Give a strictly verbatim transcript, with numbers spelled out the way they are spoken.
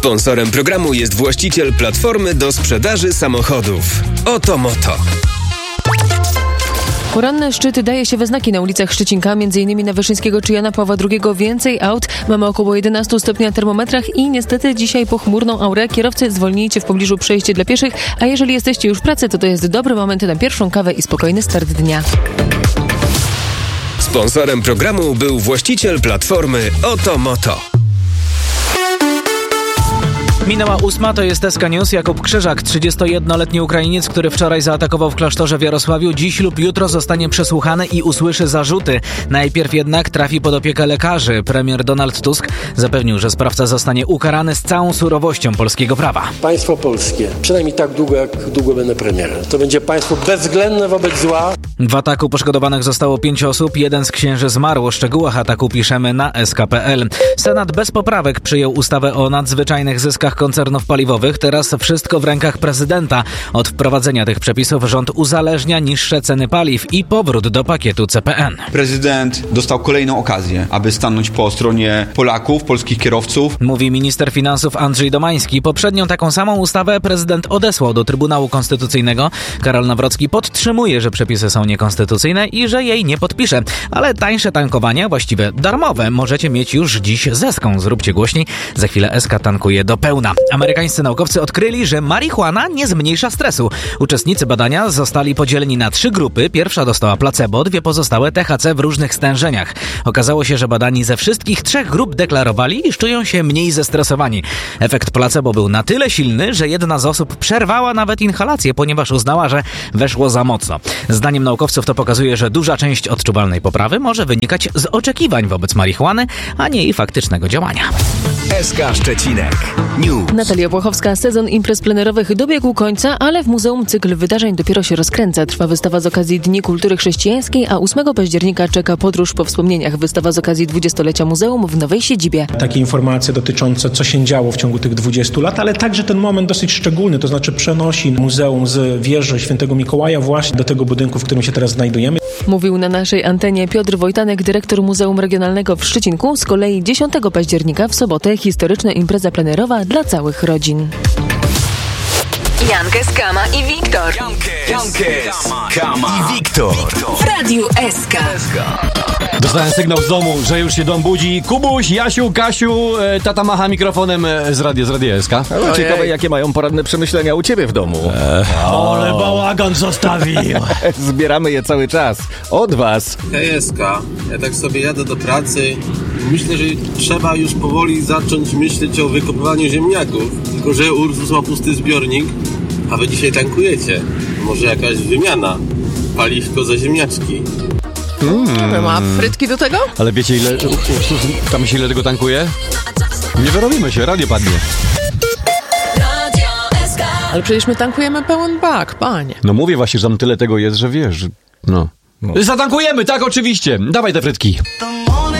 Sponsorem programu jest właściciel platformy do sprzedaży samochodów. Oto Moto. Poranne szczyty daje się we znaki na ulicach Szczecinka, m.in. na Wyszyńskiego czy Jana Pawła drugiego. Więcej aut, mamy około jedenaście stopni na termometrach i niestety dzisiaj pochmurną aurę. Kierowcy, zwolnijcie w pobliżu przejście dla pieszych, a jeżeli jesteście już w pracy, to to jest dobry moment na pierwszą kawę i spokojny start dnia. Sponsorem programu był właściciel platformy Oto Moto. Minęła ósma, to jest S K News. Jakub Krzyżak, trzydziestojednoletni Ukrainiec, który wczoraj zaatakował w klasztorze w Jarosławiu, dziś lub jutro zostanie przesłuchany i usłyszy zarzuty. Najpierw jednak trafi pod opiekę lekarzy. Premier Donald Tusk zapewnił, że sprawca zostanie ukarany z całą surowością polskiego prawa. Państwo polskie, przynajmniej tak długo, jak długo będę premierem, to będzie państwo bezwzględne wobec zła. W ataku poszkodowanych zostało pięć osób, jeden z księży zmarł. O szczegółach ataku piszemy na S K kropka P L. Senat bez poprawek przyjął ustawę o nadzwyczajnych zyskach koncernów paliwowych. Teraz wszystko w rękach prezydenta. Od wprowadzenia tych przepisów rząd uzależnia niższe ceny paliw i powrót do pakietu C P N. Prezydent dostał kolejną okazję, aby stanąć po stronie Polaków, polskich kierowców. Mówi minister finansów Andrzej Domański. Poprzednią taką samą ustawę prezydent odesłał do Trybunału Konstytucyjnego. Karol Nawrocki podtrzymuje, że przepisy są niekonstytucyjne i że jej nie podpisze. Ale tańsze tankowania, właściwie darmowe, możecie mieć już dziś z Eską. Zróbcie głośniej. Za chwilę Eska tankuje do pełna. Amerykańscy naukowcy odkryli, że marihuana nie zmniejsza stresu. Uczestnicy badania zostali podzieleni na trzy grupy. Pierwsza dostała placebo, dwie pozostałe T H C w różnych stężeniach. Okazało się, że badani ze wszystkich trzech grup deklarowali, iż czują się mniej zestresowani. Efekt placebo był na tyle silny, że jedna z osób przerwała nawet inhalację, ponieważ uznała, że weszło za mocno. Zdaniem naukowców to pokazuje, że duża część odczuwalnej poprawy może wynikać z oczekiwań wobec marihuany, a nie jej faktycznego działania. S K Szczecinek News. Natalia Błachowska. Sezon imprez plenerowych dobiegł końca, ale w muzeum cykl wydarzeń dopiero się rozkręca. Trwa wystawa z okazji Dni Kultury Chrześcijańskiej, a ósmego października czeka podróż po wspomnieniach. Wystawa z okazji dwudziestolecia muzeum w nowej siedzibie. Takie informacje dotyczące, co się działo w ciągu tych dwudziestu lat, ale także ten moment dosyć szczególny, to znaczy przenosi muzeum z wieży Świętego Mikołaja właśnie do tego budynku, w którym się teraz znajdujemy. Mówił na naszej antenie Piotr Wojtanek, dyrektor Muzeum Regionalnego w Szczecinku. Z kolei dziesiątego października w sobotę historyczna impreza plenerowa dla całych rodzin. Jankes, Kama i Wiktor. Jankes, Kama i Wiktor. W Radiu S K. Dostałem sygnał z domu, że już się dom budzi. Kubuś, Jasiu, Kasiu, e, tata macha mikrofonem z radia, z radia S K. No, ciekawe, jakie mają poranne przemyślenia u ciebie w domu. Eee. Ale bałagan zostawił. Zbieramy je cały czas. Od was. Hej S K, ja tak sobie jadę do pracy. Myślę, że trzeba już powoli zacząć myśleć o wykopywaniu ziemniaków. Tylko że Ursus ma pusty zbiornik, a wy dzisiaj tankujecie. Może jakaś wymiana. Paliwko za ziemniaczki. Hmm. Ma frytki do tego? Ale wiecie, ile Ursus tam się ile tego tankuje? Nie wyrobimy się, radio padnie. Ale przecież my tankujemy pełen bak, panie. No mówię właśnie, że tam tyle tego jest, że wiesz. No. no. Zatankujemy, tak oczywiście. Dawaj te frytki.